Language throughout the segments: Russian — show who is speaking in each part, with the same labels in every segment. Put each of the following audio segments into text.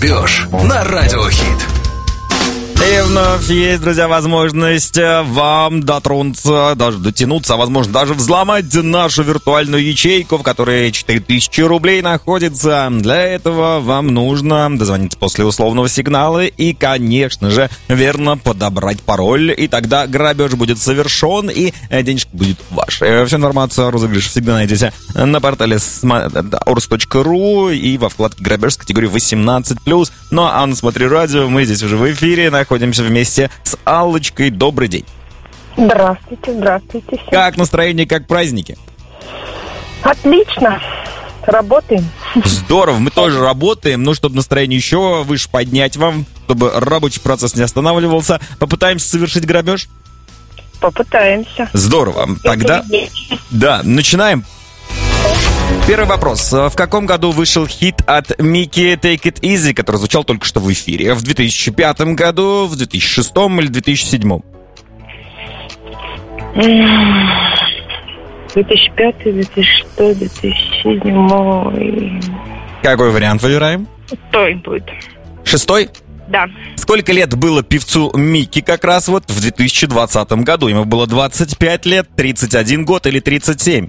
Speaker 1: Грабеж на Радиохит.
Speaker 2: И вновь есть, друзья, возможность вам дотронуться, даже дотянуться, а возможно даже взломать нашу виртуальную ячейку, в которой 4000 рублей находится. Для этого вам нужно дозвониться после условного сигнала и, конечно же, верно подобрать пароль, и тогда грабеж будет совершен, и денежка будет ваша. Всю информацию о розыгрыше всегда найдете на портале ors.ru и во вкладке «Грабеж» с категорией 18+. Ну а на «Смотри радио» мы здесь уже в эфире, находимся вместе с Аллочкой. Добрый день.
Speaker 3: Здравствуйте, здравствуйте. Всем.
Speaker 2: Как настроение, как праздники?
Speaker 3: Отлично. Работаем.
Speaker 2: Здорово, мы тоже работаем, но чтобы настроение еще выше поднять вам, чтобы рабочий процесс не останавливался, попытаемся совершить грабеж?
Speaker 3: Попытаемся.
Speaker 2: Здорово. Тогда, да, начинаем. Первый вопрос. В каком году вышел хит от Мики «Take It Easy», который звучал только что в эфире? В 2005 году, в 2006 или 2007?
Speaker 3: 2005, 2006, 2007.
Speaker 2: Какой вариант выбираем?
Speaker 3: Шестой будет.
Speaker 2: Шестой?
Speaker 3: Да.
Speaker 2: Сколько лет было певцу Мики как раз вот в 2020 году? Ему было 25 лет, 31 год или 37?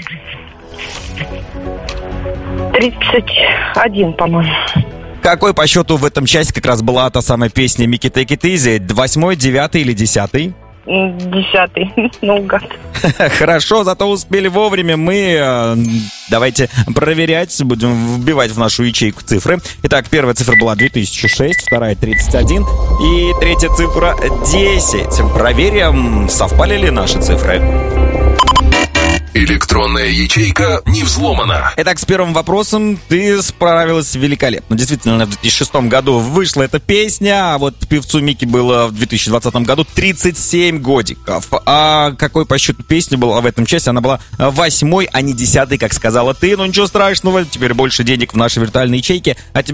Speaker 3: 31, по-моему.
Speaker 2: Какой по счету в этом часе как раз была та самая песня Мики «Take It Easy»? 8, 9 или 10?
Speaker 3: 10. Наугад.
Speaker 2: Хорошо, зато успели вовремя. Мы давайте проверять, будем вбивать в нашу ячейку цифры. Итак, первая цифра была 2006, вторая 31 и третья цифра 10. Проверим, совпали ли наши цифры.
Speaker 1: Электронная ячейка не взломана.
Speaker 2: Итак, с первым вопросом ты справилась великолепно. Действительно, в 2006 году вышла эта песня, а вот певцу Мики было в 2020 году 37 годиков. А какой по счету песня была в этом часе? Она была 8, а не 10, как сказала ты. Но ничего страшного, теперь больше денег в нашей виртуальной ячейке. А тебе